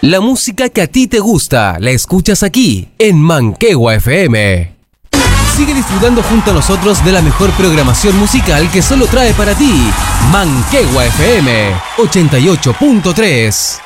La música que a ti te gusta, la escuchas aquí, en Manquehue FM. Sigue disfrutando junto a nosotros de la mejor programación musical que solo trae para ti Manquehue FM 88.3.